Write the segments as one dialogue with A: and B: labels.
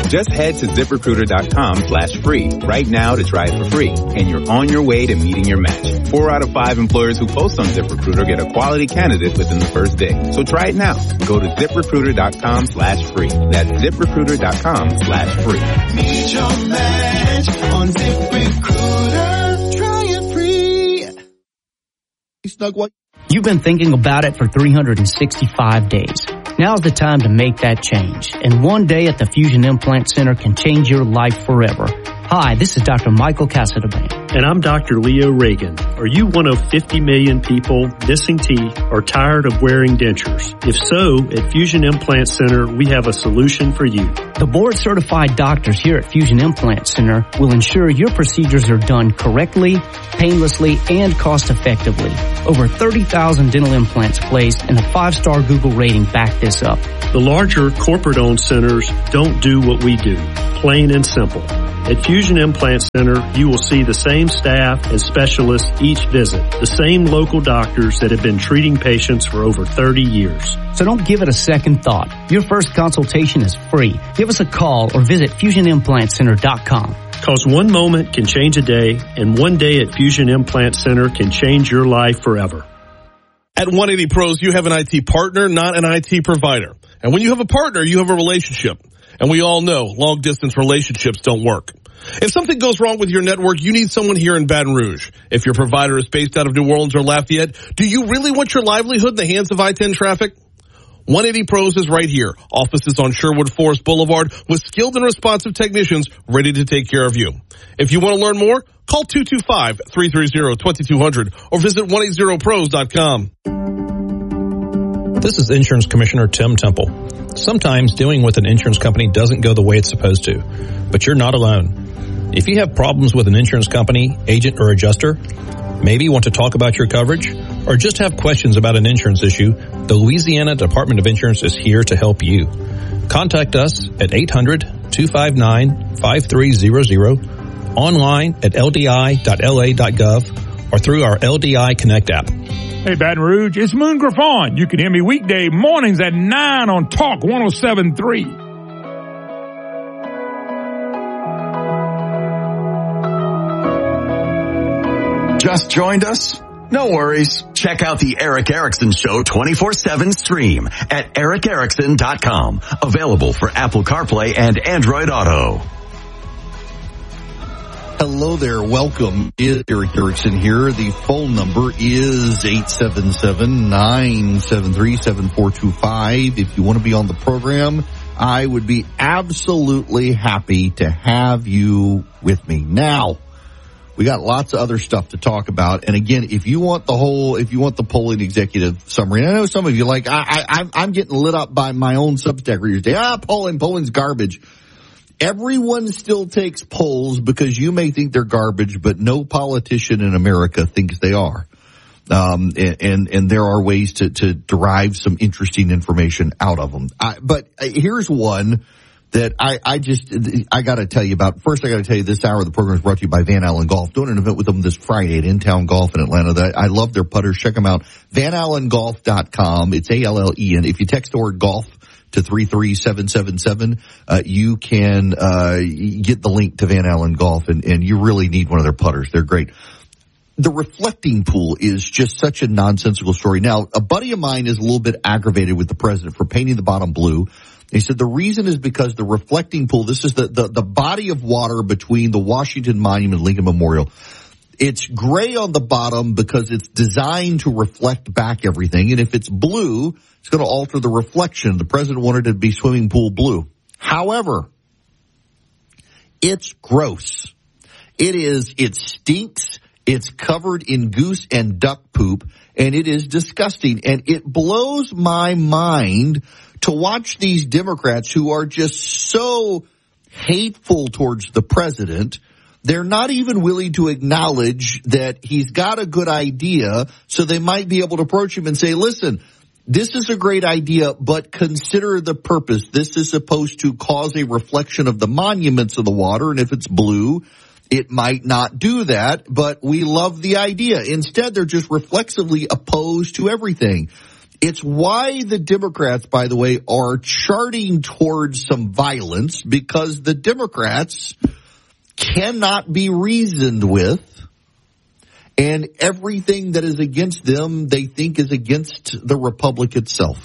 A: Just head to ZipRecruiter.com/free right now to try it for free, and you're on your way to meeting your match. 4 out of 5 employers who post on ZipRecruiter get a quality candidate within the first day. So try it now. Go to ZipRecruiter.com/free. That's ZipRecruiter.com/free.
B: Meet your match on ZipRecruiter. Try it free.
C: You've been thinking about it for 365 days. Now's the time to make that change. And one day at the Fusion Implant Center can change your life forever. Hi, this is Dr. Michael Cassadebane.
D: And I'm Dr. Leo Reagan. Are you one of 50 million people missing teeth or tired of wearing dentures? If so, at Fusion Implant Center, we have a solution for you.
C: The board-certified doctors here at Fusion Implant Center will ensure your procedures are done correctly, painlessly, and cost-effectively. Over 30,000 dental implants placed, and a 5-star Google rating back this up.
D: The larger corporate-owned centers don't do what we do, plain and simple. At Fusion Implant Center, you will see the same staff and specialists each visit, the same local doctors that have been treating patients for over 30 years.
C: So don't give it a second thought. Your first consultation is free. Give us a call or visit FusionImplantCenter.com.
D: Because one moment can change a day, and one day at Fusion Implant Center can change your life forever.
E: At 180 Pros, you have an IT partner, not an IT provider. And when you have a partner, you have a relationship. And we all know long-distance relationships don't work. If something goes wrong with your network, you need someone here in Baton Rouge. If your provider is based out of New Orleans or Lafayette, do you really want your livelihood in the hands of I-10 traffic? 180 Pros is right here. Offices on Sherwood Forest Boulevard with skilled and responsive technicians ready to take care of you. If you want to learn more, call 225-330-2200 or visit 180pros.com.
F: This is Insurance Commissioner Tim Temple. Sometimes dealing with an insurance company doesn't go the way it's supposed to, but you're not alone. If you have problems with an insurance company, agent, or adjuster, maybe want to talk about your coverage, or just have questions about an insurance issue, the Louisiana Department of Insurance is here to help you. Contact us at 800-259-5300, online at ldi.la.gov, or through our LDI Connect app.
G: Hey, Baton Rouge, it's Moon Griffon. You can hear me weekday mornings at 9 on Talk 107.3.
H: Just joined us? No worries. Check out the Eric Erickson Show 24/7 stream at ericerickson.com. Available for Apple CarPlay and Android Auto.
I: Hello there. Welcome. It's Eric Erickson here. The phone number is 877-973-7425. If you want to be on the program, I would be absolutely happy to have you with me. Now, we got lots of other stuff to talk about. And again, if you want the polling executive summary, and I know some of you like, I'm getting lit up by my own Substack readers today. Polling's garbage. Everyone still takes polls because you may think they're garbage, but no politician in America thinks they are. And there are ways to derive some interesting information out of them. But here's one that I got to tell you about. First, I got to tell you this hour of the program is brought to you by Van Allen Golf. Doing an event with them this Friday at In-Town Golf in Atlanta. I love their putters. Check them out. VanAllenGolf.com. It's ALLEN. If you text the word golf to 33777, you can get the link to Van Allen Golf, and you really need one of their putters. They're great. The reflecting pool is just such a nonsensical story. Now, a buddy of mine is a little bit aggravated with the president for painting the bottom blue. He said the reason is because the reflecting pool, this is the body of water between the Washington Monument and Lincoln Memorial. It's gray on the bottom because it's designed to reflect back everything. And if it's blue, it's going to alter the reflection. The president wanted it to be swimming pool blue. However, it's gross. It stinks. It's covered in goose and duck poop, and it is disgusting. And it blows my mind to watch these Democrats who are just so hateful towards the president. They're not even willing to acknowledge that he's got a good idea, so they might be able to approach him and say, listen, this is a great idea, but consider the purpose. This is supposed to cause a reflection of the monuments of the water, and if it's blue, it might not do that, but we love the idea. Instead, they're just reflexively opposed to everything. It's why the Democrats, by the way, are charting towards some violence, because the Democrats cannot be reasoned with, and everything that is against them they think is against the Republic itself.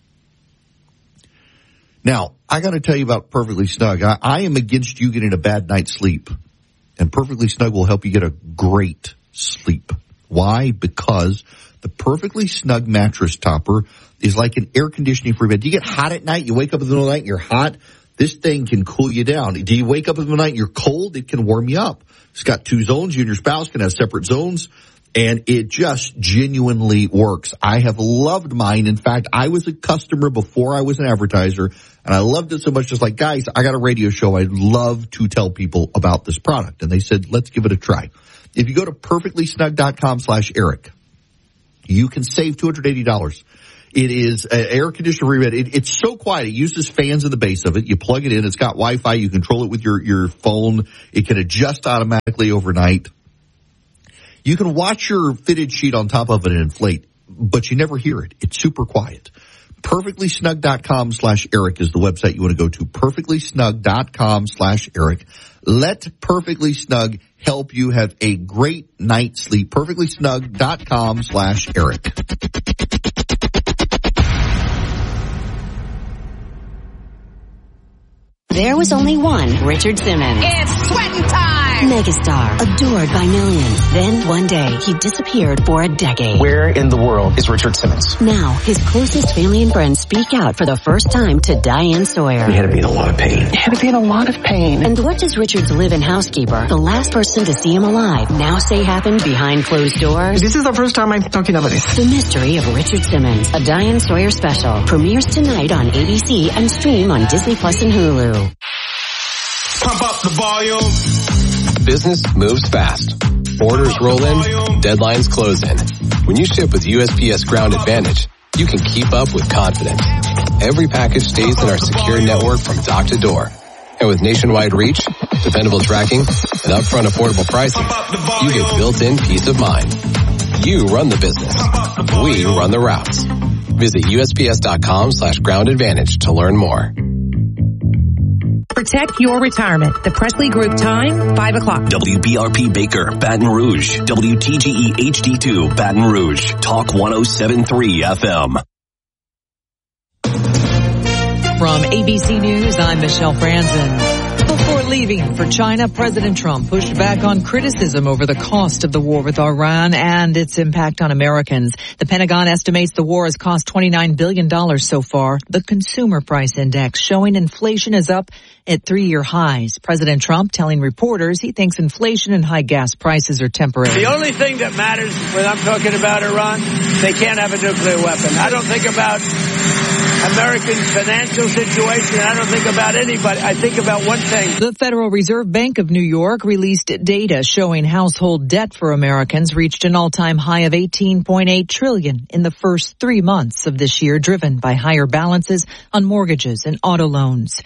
I: Now, I got to tell you about Perfectly Snug. I am against you getting a bad night's sleep, and Perfectly Snug will help you get a great sleep. Why? Because the Perfectly Snug mattress topper is like an air conditioning for your bed. Do you get hot at night? You wake up in the middle of the night and you're hot? This thing can cool you down. Do you wake up in the middle of the night and you're cold? It can warm you up. It's got 2 zones. You and your spouse can have separate zones, and it just genuinely works. I have loved mine. In fact, I was a customer before I was an advertiser, and I loved it so much. Just like, guys, I got a radio show. I'd love to tell people about this product. And they said, let's give it a try. If you go to perfectlysnug.com/Eric, you can save $280. It is an air conditioner rebed. It's so quiet. It uses fans in the base of it. You plug it in. It's got Wi-Fi. You control it with your phone. It can adjust automatically overnight. You can watch your fitted sheet on top of it and inflate, but you never hear it. It's super quiet. Perfectlysnug.com/Eric is the website you want to go to. Perfectlysnug.com/Eric. Let Perfectly Snug help you have a great night's sleep. Perfectlysnug.com/Eric.
J: There was only one Richard Simmons.
K: It's sweating time!
J: Megastar, adored by millions. Then one day, he disappeared for a decade.
L: Where in the world is Richard Simmons?
J: Now, his closest family and friends speak out for the first time to Diane Sawyer.
L: He had to be in a lot of pain.
J: And what does Richard's live-in housekeeper, the last person to see him alive, now say happened behind closed doors?
L: This is the first time I'm talking about this.
J: The Mystery of Richard Simmons, a Diane Sawyer special, premieres tonight on ABC and stream on Disney Plus and Hulu.
B: Pump up the volume.
M: Business moves fast. Orders roll in, deadlines close in. When you ship with USPS Ground Advantage, you can keep up with confidence. Every package stays in our secure network from dock to door. And with nationwide reach, dependable tracking, and upfront affordable pricing, you get built-in peace of mind. You run the business. We run the routes. Visit USPS.com/Ground Advantage to learn more.
K: Protect your retirement. The Presley Group time, 5 o'clock.
N: WBRP Baker, Baton Rouge. WTGE HD2, Baton Rouge. Talk 107.3 FM.
O: From ABC News, I'm Michelle Franzen. Before leaving for China, President Trump pushed back on criticism over the cost of the war with Iran and its impact on Americans. The Pentagon estimates the war has cost $29 billion so far. The Consumer Price Index showing inflation is up at 3-year highs. President Trump telling reporters he thinks inflation and high gas prices are temporary.
P: The only thing that matters when I'm talking about Iran, they can't have a nuclear weapon. I don't think about Americans' financial situation. I don't think about anybody. I think about one thing.
O: The Federal Reserve Bank of New York released data showing household debt for Americans reached an all-time high of $18.8 trillion in the first 3 months of this year, driven by higher balances on mortgages and auto loans.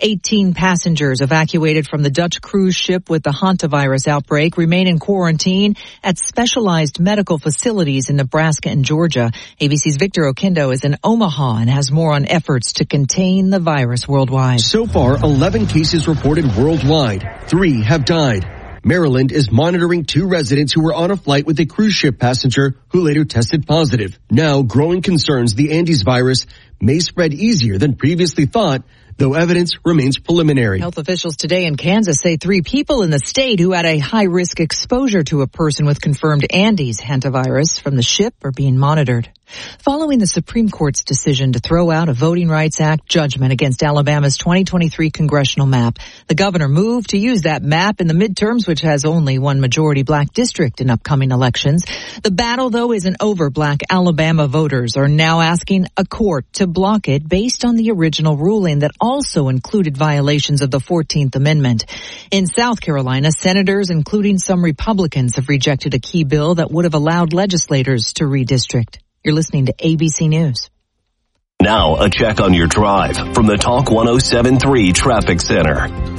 O: 18 passengers evacuated from the Dutch cruise ship with the hantavirus outbreak remain in quarantine at specialized medical facilities in Nebraska and Georgia. ABC's Victor Oquendo is in Omaha and has more on efforts to contain the virus worldwide.
Q: So far, 11 cases reported worldwide. 3 have died. Maryland is monitoring 2 residents who were on a flight with a cruise ship passenger who later tested positive. Now, growing concerns the Andes virus may spread easier than previously thought, though evidence remains preliminary.
O: Health officials today in Kansas say 3 people in the state who had a high-risk exposure to a person with confirmed Andes hantavirus from the ship are being monitored. Following the Supreme Court's decision to throw out a Voting Rights Act judgment against Alabama's 2023 congressional map, the governor moved to use that map in the midterms, which has only one majority black district in upcoming elections. The battle, though, isn't over. Black Alabama voters are now asking a court to block it based on the original ruling that also included violations of the 14th Amendment. In South Carolina, senators, including some Republicans, have rejected a key bill that would have allowed legislators to redistrict. You're listening to ABC News.
N: Now, a check on your drive from the Talk 107.3 Traffic Center.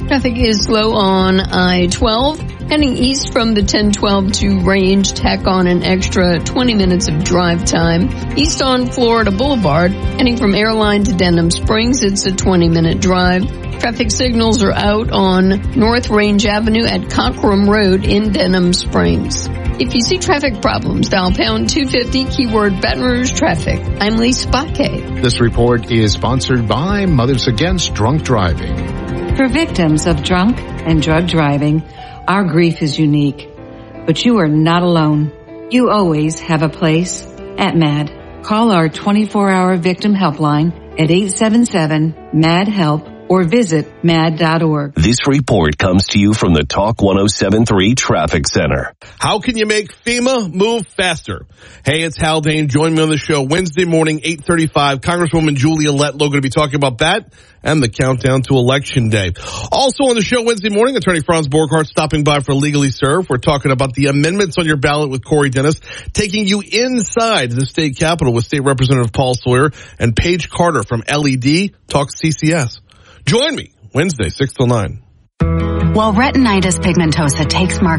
R: Traffic is slow on I-12. Heading east from the 1012 to Range, tack on an extra 20 minutes of drive time. East on Florida Boulevard, heading from Airline to Denham Springs, it's a 20-minute drive. Traffic signals are out on North Range Avenue at Cockrum Road in Denham Springs. If you see traffic problems, dial pound 250, keyword Baton Rouge Traffic. I'm Lisa Bakke.
S: This report is sponsored by Mothers Against Drunk Driving.
T: For victims of drunk and drug driving, our grief is unique. But you are not alone. You always have a place at MAD. Call our 24-hour victim helpline at 877-MAD-HELP or visit mad.org.
N: This report comes to you from the Talk 107.3 Traffic Center.
E: How can you make FEMA move faster? Hey, it's Hal Dane. Join me on the show Wednesday morning, 8:35. Congresswoman Julia Letlow going to be talking about that and the countdown to Election Day. Also on the show Wednesday morning, Attorney Franz Borghardt stopping by for Legally Serve. We're talking about the amendments on your ballot with Corey Dennis, taking you inside the state capitol with State Representative Paul Sawyer and Paige Carter from LED talks CCS. Join me Wednesday, 6 till 9.
U: While retinitis pigmentosa takes mark